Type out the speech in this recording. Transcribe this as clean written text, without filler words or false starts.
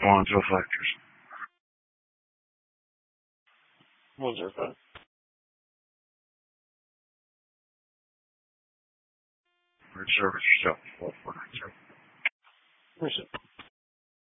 105 factors. 105. Reserve yourself. 490. Where's it?